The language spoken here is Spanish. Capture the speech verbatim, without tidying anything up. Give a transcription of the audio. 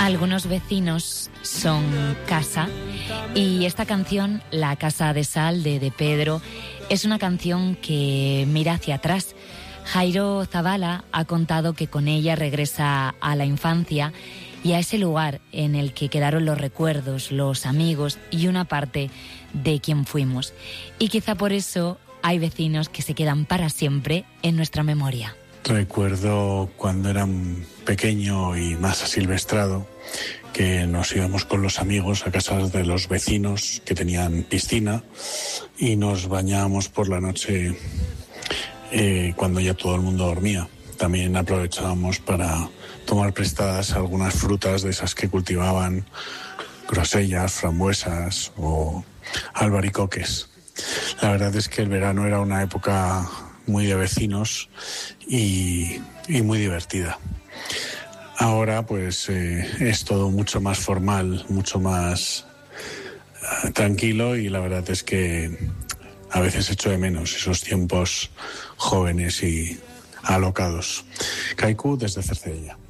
Algunos vecinos son casa, y esta canción, La Casa de Sal de, de Pedro, es una canción que mira hacia atrás. Jairo Zabala ha contado que con ella regresa a la infancia y a ese lugar en el que quedaron los recuerdos, los amigos y una parte de quien fuimos. Y quizá por eso hay vecinos que se quedan para siempre en nuestra memoria. Recuerdo cuando era pequeño y más asilvestrado que nos íbamos con los amigos a casas de los vecinos que tenían piscina y nos bañábamos por la noche eh, cuando ya todo el mundo dormía. También aprovechábamos para tomar prestadas algunas frutas de esas que cultivaban, grosellas, frambuesas o albaricoques. La verdad es que el verano era una época muy de vecinos y, y muy divertida. Ahora pues eh, es todo mucho más formal, mucho más uh, tranquilo, y la verdad es que a veces echo de menos esos tiempos jóvenes y alocados. Kaiku desde Cercedilla.